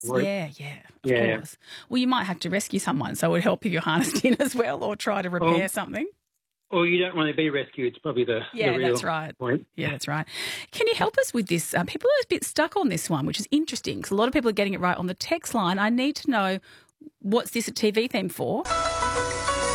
Right. Of course. Well, you might have to rescue someone, so it would help if you're harnessed in as well, or try to repair something. Or you don't want to be rescued. It's probably the real that's right. point. Yeah, that's right. Can you help us with this? People are a bit stuck on this one, which is interesting because a lot of people are getting it right on the text line. I need to know, what's this a TV theme for?